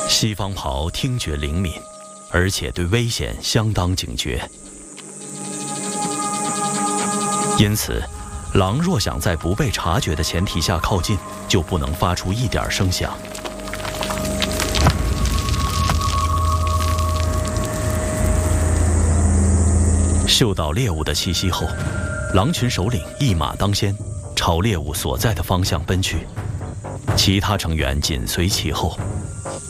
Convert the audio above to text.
西方狍听觉灵敏，而且对危险相当警觉，因此，狼若想在不被察觉的前提下靠近，就不能发出一点声响。嗅到猎物的气息后，狼群首领一马当先，朝猎物所在的方向奔去，其他成员紧随其后。